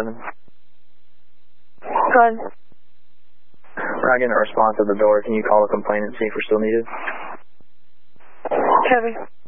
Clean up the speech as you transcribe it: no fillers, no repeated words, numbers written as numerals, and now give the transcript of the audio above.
7. Go ahead. We're not getting a response at the door. Can you call the complainant and see if we're still needed? Copy.